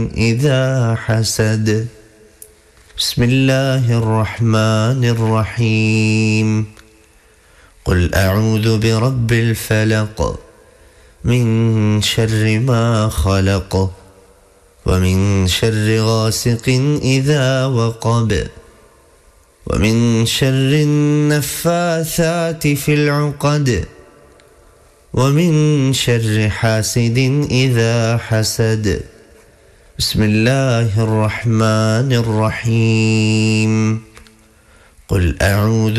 إذا حسد. بسم الله الرحمن الرحيم. قل أعوذ برب الفلق من شر ما خلق ومن شر غاسق إذا وقب ومن شر النفاثات في العقد ومن شر حاسد إذا حسد. بسم الله الرحمن الرحيم. قل أعوذ